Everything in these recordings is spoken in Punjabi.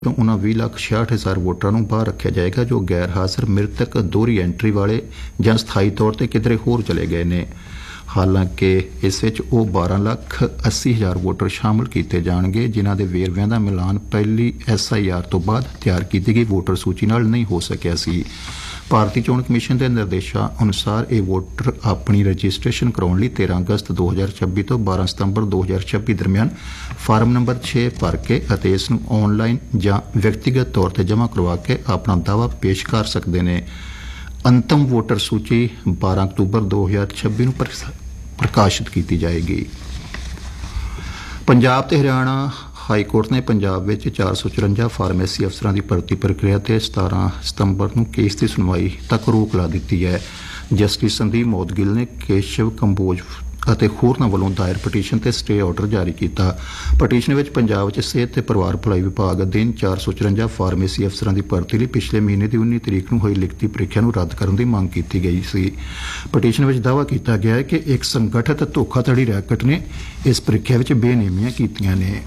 ਤੋਂ ਉਹਨਾਂ 20,66,000 ਵੋਟਰਾਂ ਨੂੰ ਬਾਹਰ ਰੱਖਿਆ ਜਾਏਗਾ ਜੋ ਗੈਰ ਹਾਜ਼ਰ, ਮ੍ਰਿਤਕ, ਦੋਹਰੀ ਐਂਟਰੀ ਵਾਲੇ ਜਾਂ ਸਥਾਈ ਤੌਰ ਤੇ ਕਿਧਰੇ ਹੋਰ ਚਲੇ ਗਏ ਨੇ। ਹਾਲਾਂਕਿ ਇਸ ਵਿੱਚ ਉਹ 12,80,000 ਵੋਟਰ ਸ਼ਾਮਲ ਕੀਤੇ ਜਾਣਗੇ ਜਿਨ੍ਹਾਂ ਦੇ ਵੇਰਵਿਆਂ ਦਾ ਮਿਲਾਨ ਪਹਿਲੀ SIR ਤੋਂ ਬਾਅਦ ਤਿਆਰ ਕੀਤੀ ਗਈ ਵੋਟਰ ਸੂਚੀ ਨਾਲ ਨਹੀਂ ਹੋ ਸਕਿਆ ਸੀ। ਭਾਰਤੀ ਚੋਣ ਕਮਿਸ਼ਨ ਦੇ ਨਿਰਦੇਸ਼ਾਂ ਅਨੁਸਾਰ ਇਹ ਵੋਟਰ ਆਪਣੀ ਰਜਿਸਟ੍ਰੇਸ਼ਨ ਕਰਾਉਣ ਲਈ 13 ਅਗਸਤ 2026 ਤੋਂ 12 ਸਤੰਬਰ 2026 ਦਰਮਿਆਨ ਫਾਰਮ ਨੰਬਰ 6 ਭਰ ਕੇ ਅਤੇ ਇਸ ਨੂੰ ਆਨਲਾਈਨ ਜਾਂ ਵਿਅਕਤੀਗਤ ਤੌਰ ਤੇ ਜਮ੍ਹਾਂ ਕਰਵਾ ਕੇ ਆਪਣਾ ਦਾਅਵਾ ਪੇਸ਼ ਕਰ ਸਕਦੇ ਨੇ। ਅੰਤਮ ਵੋਟਰ ਸੂਚੀ 12 ਅਕਤੂਬਰ 2026 ਨੂੰ ਪ੍ਰਕਾਸ਼ਿਤ ਕੀਤੀ ਜਾਏਗੀ। ਪੰਜਾਬ ਤੇ ਹਰਿਆਣਾ ਹਾਈ ਕੋਰਟ ਨੇ ਪੰਜਾਬ ਵਿੱਚ 454 ਫਾਰਮੇਸੀ ਅਫਸਰਾਂ ਦੀ ਭਰਤੀ ਪ੍ਰਕਿਰਿਆ ਤੇ 17 ਸਤੰਬਰ ਨੂੰ ਕੇਸ ਦੀ ਸੁਣਵਾਈ ਤੱਕ ਰੋਕ ਲਾ ਦਿੱਤੀ ਹੈ। ਜਸਟਿਸ ਸੰਦੀਪ ਮੋਦਗਿਲ ਨੇ ਕੇਸ਼ਵ ਕੰਬੋਜ ਅਤੇ ਹੋਰਨਾਂ ਵੱਲੋਂ ਦਾਇਰ ਪਟੀਸ਼ਨ ਤੇ ਸਟੇ ਆਰਡਰ ਜਾਰੀ ਕੀਤਾ। ਪਟੀਸ਼ਨ ਵਿੱਚ ਪੰਜਾਬ ਵਿੱਚ ਸਿਹਤ ਤੇ ਪਰਿਵਾਰ ਭਲਾਈ ਵਿਭਾਗ ਅਧੀਨ 454 ਫਾਰਮੇਸੀ ਅਫਸਰਾਂ ਦੀ ਭਰਤੀ ਲਈ ਪਿਛਲੇ ਮਹੀਨੇ ਦੀ 19 ਤਰੀਕ ਨੂੰ ਹੋਈ ਲਿਖਤੀ ਪ੍ਰੀਖਿਆ ਨੂੰ ਰੱਦ ਕਰਨ ਦੀ ਮੰਗ ਕੀਤੀ ਗਈ ਸੀ। ਪਟੀਸ਼ਨ ਵਿੱਚ ਦਾਅਵਾ ਕੀਤਾ ਗਿਆ ਹੈ ਕਿ ਇੱਕ ਸੰਗਠਿਤ ਧੋਖਾਧੜੀ ਰੈਕਟ ਨੇ ਇਸ ਪ੍ਰੀਖਿਆ ਵਿੱਚ ਬੇਨੇਮੀਆਂ ਕੀਤੀਆਂ ਨੇ।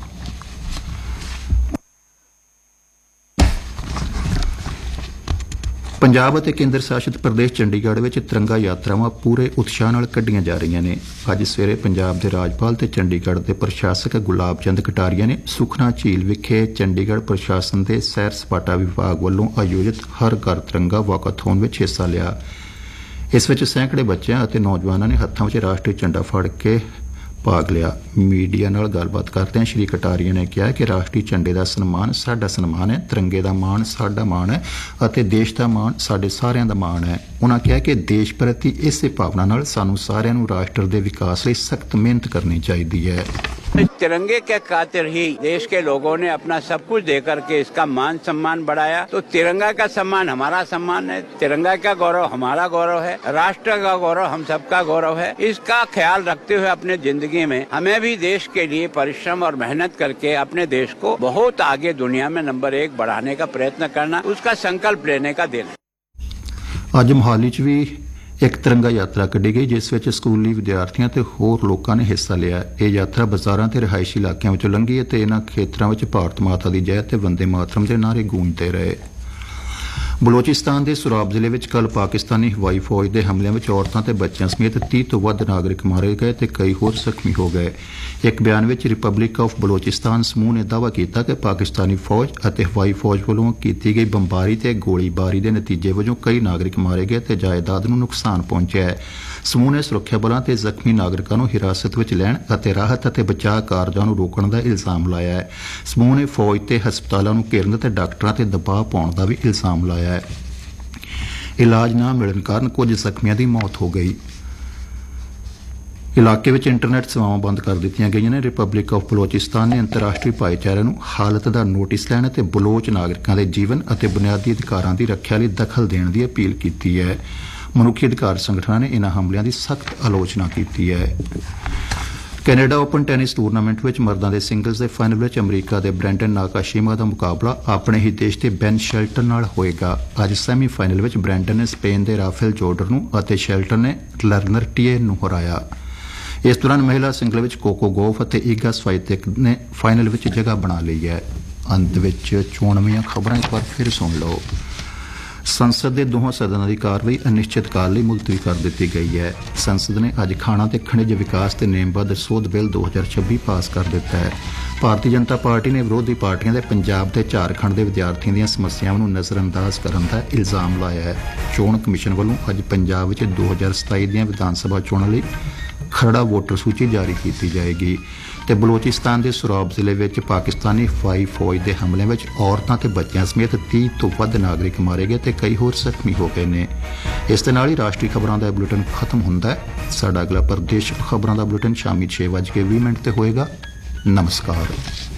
ਪੰਜਾਬ ਅਤੇ ਕੇਂਦਰ ਸ਼ਾਸਿਤ ਪ੍ਰਦੇਸ਼ ਚੰਡੀਗੜ੍ਹ ਵਿੱਚ ਤਿਰੰਗਾ ਯਾਤਰਾਵਾਂ ਪੂਰੇ ਉਤਸ਼ਾਹ ਨਾਲ ਕੱਢੀਆਂ ਜਾ ਰਹੀਆਂ ਨੇ। ਅੱਜ ਸਵੇਰੇ ਪੰਜਾਬ ਦੇ ਰਾਜਪਾਲ ਤੇ ਚੰਡੀਗੜ੍ਹ ਦੇ ਪ੍ਰਸ਼ਾਸਕ ਗੁਲਾਬ ਚੰਦ ਕਟਾਰੀਆ ਨੇ ਸੁਖਨਾ ਝੀਲ ਵਿਖੇ ਚੰਡੀਗੜ੍ਹ ਪ੍ਰਸ਼ਾਸਨ ਦੇ ਸੈਰ ਸਪਾਟਾ ਵਿਭਾਗ ਵੱਲੋਂ ਆਯੋਜਿਤ ਹਰ ਘਰ ਤਿਰੰਗਾ ਵਾਕਾਥੌਨ ਵਿੱਚ ਹਿੱਸਾ ਲਿਆ। ਇਸ ਵਿੱਚ ਸੈਂਕੜੇ ਬੱਚਿਆਂ ਅਤੇ ਨੌਜਵਾਨਾਂ ਨੇ ਹੱਥਾਂ ਵਿੱਚ ਰਾਸ਼ਟਰੀ ਝੰਡਾ ਫੜ ਕੇ ਭਾਗ ਲਿਆ। ਮੀਡੀਆ ਨਾਲ ਗੱਲਬਾਤ ਕਰਦਿਆਂ ਸ਼੍ਰੀ ਕਟਾਰੀਆ ਨੇ ਕਿਹਾ ਕਿ ਰਾਸ਼ਟਰੀ ਝੰਡੇ ਦਾ ਸਨਮਾਨ ਸਾਡਾ ਸਨਮਾਨ ਹੈ, ਤਿਰੰਗੇ ਦਾ ਮਾਣ ਸਾਡਾ ਮਾਣ ਹੈ ਅਤੇ ਦੇਸ਼ ਦਾ ਮਾਣ ਸਾਡੇ ਸਾਰਿਆਂ ਦਾ ਮਾਣ ਹੈ। ਉਨ੍ਹਾਂ ਕਿਹਾ ਕਿ ਦੇਸ਼ ਪ੍ਰਤੀ ਇਸੇ ਭਾਵਨਾ ਨਾਲ ਸਾਨੂੰ ਸਾਰਿਆਂ ਨੂੰ ਰਾਸ਼ਟਰ ਦੇ ਵਿਕਾਸ ਲਈ ਸਖਤ ਮਿਹਨਤ ਕਰਨੀ ਚਾਹੀਦੀ ਹੈ। तिरंगे के खातिर ही देश के लोगों ने अपना सब कुछ दे करके इसका मान सम्मान बढ़ाया। तो तिरंगा का सम्मान हमारा सम्मान है, तिरंगा का गौरव हमारा गौरव है, राष्ट्र का गौरव हम सबका गौरव है। इसका ख्याल रखते हुए अपने जिंदगी में हमें भी देश के लिए परिश्रम और मेहनत करके अपने देश को बहुत आगे दुनिया में नंबर 1 बढ़ाने का प्रयत्न करना, उसका संकल्प लेने का दिन। ਅੱਜ ਮੋਹਾਲੀ 'ਚ ਵੀ ਇੱਕ ਤਿਰੰਗਾ ਯਾਤਰਾ ਕੱਢੀ ਗਈ ਜਿਸ ਵਿੱਚ ਸਕੂਲੀ ਵਿਦਿਆਰਥੀਆਂ ਤੇ ਹੋਰ ਲੋਕਾਂ ਨੇ ਹਿੱਸਾ ਲਿਆ। ਇਹ ਯਾਤਰਾ ਬਾਜ਼ਾਰਾਂ ਤੇ ਰਿਹਾਇਸ਼ੀ ਇਲਾਕਿਆਂ ਵਿੱਚੋਂ ਲੰਘੀ ਅਤੇ ਇਹਨਾਂ ਖੇਤਰਾਂ ਵਿੱਚ ਭਾਰਤ ਮਾਤਾ ਦੀ ਜੈ ਤੇ ਵੰਦੇ ਮਾਤਰਮ ਦੇ ਨਾਅਰੇ ਗੂੰਜਦੇ ਰਹੇ। ਬਲੋਚਿਸਤਾਨ ਦੇ ਸੁਰਾਬ ਜ਼ਿਲ੍ਹੇ ਵਿੱਚ ਕੱਲ੍ਹ ਪਾਕਿਸਤਾਨੀ ਹਵਾਈ ਫੌਜ ਦੇ ਹਮਲਿਆਂ ਵਿੱਚ ਔਰਤਾਂ ਤੇ ਬੱਚਿਆਂ ਸਮੇਤ 30 ਤੋਂ ਵੱਧ ਨਾਗਰਿਕ ਮਾਰੇ ਗਏ ਤੇ ਕਈ ਹੋਰ ਜ਼ਖਮੀ ਹੋ ਗਏ। ਇੱਕ ਬਿਆਨ ਵਿੱਚ ਰਿਪਬਲਿਕ ਆਫ ਬਲੋਚਿਸਤਾਨ ਸਮੂਹ ਨੇ ਦਾਅਵਾ ਕੀਤਾ ਕਿ ਪਾਕਿਸਤਾਨੀ ਫੌਜ ਅਤੇ ਹਵਾਈ ਫੌਜ ਵੱਲੋਂ ਕੀਤੀ ਗਈ ਬੰਬਾਰੀ ਤੇ ਗੋਲੀਬਾਰੀ ਦੇ ਨਤੀਜੇ ਵਜੋਂ ਕਈ ਨਾਗਰਿਕ ਮਾਰੇ ਗਏ ਤੇ ਜਾਇਦਾਦ ਨੂੰ ਨੁਕਸਾਨ ਪਹੁੰਚਿਆ ਹੈ। ਸਮੂਹ ਨੇ ਸੁਰੱਖਿਆ ਬਲਾਂ ਤੇ ਜ਼ਖਮੀ ਨਾਗਰਿਕਾਂ ਨੂੰ ਹਿਰਾਸਤ ਵਿੱਚ ਲੈਣ ਅਤੇ ਰਾਹਤ ਅਤੇ ਬਚਾਅ ਕਾਰਜਾਂ ਨੂੰ ਰੋਕਣ ਦਾ ਇਲਜ਼ਾਮ ਲਾਇਆ ਹੈ। ਸਮੂਹ ਨੇ ਫੌਜ ਤੇ ਹਸਪਤਾਲਾਂ ਨੂੰ ਘੇਰਨ ਤੇ ਡਾਕਟਰਾਂ ਤੇ ਦਬਾਅ ਪਾਉਣ ਦਾ ਵੀ ਇਲਜ਼ਾਮ ਲਾਇਆ ਹੈ। ਇਲਾਜ ਨਾ ਮਿਲਣ ਕਾਰਨ ਕੁਝ ਜ਼ਖਮੀਆਂ ਦੀ ਮੌਤ ਹੋ ਗਈ। ਇਲਾਕੇ ਵਿੱਚ ਇੰਟਰਨੈਟ ਸੇਵਾਵਾਂ ਬੰਦ ਕਰ ਦਿੱਤੀਆਂ ਗਈਆਂ ਨੇ। ਰਿਪਬਲਿਕ ਆਫ ਬਲੋਚਿਸਤਾਨ ਨੇ ਅੰਤਰਰਾਸ਼ਟਰੀ ਭਾਈਚਾਰੇ ਨੂੰ ਹਾਲਤ ਦਾ ਨੋਟਿਸ ਲੈਣ ਅਤੇ ਬਲੋਚ ਨਾਗਰਿਕਾਂ ਦੇ ਜੀਵਨ ਅਤੇ ਬੁਨਿਆਦੀ ਅਧਿਕਾਰਾਂ ਦੀ ਰੱਖਿਆ ਲਈ ਦਖਲ ਦੇਣ ਦੀ ਅਪੀਲ ਕੀਤੀ ਹੈ। ਮਨੁੱਖੀ ਅਧਿਕਾਰ ਸੰਗਠਨਾਂ ਨੇ ਇਨ੍ਹਾਂ ਹਮਲਿਆਂ ਦੀ ਸਖਤ ਆਲੋਚਨਾ ਕੀਤੀ ਹੈ। ਕੈਨੇਡਾ ਓਪਨ ਟੈਨਿਸ ਟੂਰਨਾਮੈਂਟ ਵਿੱਚ ਮਰਦਾਂ ਦੇ ਸਿੰਗਲਜ਼ ਦੇ ਫਾਈਨਲ ਵਿੱਚ ਅਮਰੀਕਾ ਦੇ ਬ੍ਰੈਂਡਨ ਨਾਕਾਸ਼ੀਮਾ ਦਾ ਮੁਕਾਬਲਾ ਆਪਣੇ ਹੀ ਦੇਸ਼ ਦੇ ਬੈਨ ਸ਼ੈਲਟਨ ਨਾਲ ਹੋਏਗਾ। ਅੱਜ ਸੈਮੀ ਫਾਈਨਲ ਵਿੱਚ ਬ੍ਰੈਂਡਨ ਨੇ ਸਪੇਨ ਦੇ ਰਾਫੇਲ ਜੋਡਰ ਨੂੰ ਅਤੇ ਸ਼ੈਲਟਨ ਨੇ ਲਰਨਰ ਟੀਏ ਨੂੰ ਹਰਾਇਆ। ਇਸ ਦੌਰਾਨ ਮਹਿਲਾ ਸਿੰਗਲ ਵਿੱਚ ਕੋਕੋ ਗੌਫ ਅਤੇ ਈਗਾ ਸਵਾਈਤੇਕ ਨੇ ਫਾਈਨਲ ਵਿੱਚ ਜਗ੍ਹਾ ਬਣਾ ਲਈ ਹੈ। ਅੰਤ ਵਿੱਚ ਚੋਣਵੀਆਂ ਖਬਰਾਂ ਇੱਕ ਵਾਰ ਫਿਰ ਸੁਣ ਲਓ। ਸੰਸਦ ਦੇ ਦੋਹਾਂ ਸਦਨਾਂ ਦੀ ਕਾਰਵਾਈ ਅਨਿਸ਼ਚਿਤ ਕਾਲ ਲਈ ਮੁਲਤਵੀ ਕਰ ਦਿੱਤੀ ਗਈ ਹੈ। ਸੰਸਦ ਨੇ ਅੱਜ ਖਾਣਾ ਤੇ ਖਣਿਜ ਵਿਕਾਸ ਤੇ ਨੇਮਬੱਧ ਸੋਧ ਬਿੱਲ 2026 ਪਾਸ ਕਰ ਦਿੱਤਾ ਹੈ। ਭਾਰਤੀ ਜਨਤਾ ਪਾਰਟੀ ਨੇ ਵਿਰੋਧੀ ਪਾਰਟੀਆਂ ਦੇ ਪੰਜਾਬ ਤੇ ਝਾਰਖੰਡ ਦੇ ਵਿਦਿਆਰਥੀਆਂ ਦੀਆਂ ਸਮੱਸਿਆਵਾਂ ਨੂੰ ਨਜ਼ਰਅੰਦਾਜ਼ ਕਰਨ ਦਾ ਇਲਜ਼ਾਮ ਲਾਇਆ ਹੈ। ਚੋਣ ਕਮਿਸ਼ਨ ਵੱਲੋਂ ਅੱਜ ਪੰਜਾਬ ਵਿੱਚ 2027 ਦੀਆਂ ਵਿਧਾਨ ਸਭਾ ਚੋਣਾਂ ਲਈ ਖਰੜਾ ਵੋਟਰ ਸੂਚੀ ਜਾਰੀ ਕੀਤੀ ਜਾਏਗੀ ਤੇ ਬਲੋਚਿਸਤਾਨ ਦੇ ਸੁਰਾਬ ਜ਼ਿਲ੍ਹੇ ਵਿੱਚ ਪਾਕਿਸਤਾਨੀ ਹਵਾਈ ਫੌਜ ਦੇ ਹਮਲਿਆਂ ਵਿੱਚ ਔਰਤਾਂ ਤੇ ਬੱਚਿਆਂ ਸਮੇਤ 30 ਤੋਂ ਵੱਧ ਨਾਗਰਿਕ ਮਾਰੇ ਗਏ ਤੇ ਕਈ ਹੋਰ ਜ਼ਖਮੀ ਹੋ ਗਏ ਨੇ। ਇਸ ਦੇ ਨਾਲ ਹੀ ਰਾਸ਼ਟਰੀ ਖਬਰਾਂ ਦਾ ਬੁਲੇਟਿਨ ਖਤਮ ਹੁੰਦਾ ਹੈ। ਸਾਡਾ ਅਗਲਾ ਪ੍ਰਦੇਸ਼ ਖਬਰਾਂ ਦਾ ਬੁਲੇਟਿਨ ਸ਼ਾਮੀ 6:20 ਤੇ ਹੋਏਗਾ। ਨਮਸਕਾਰ।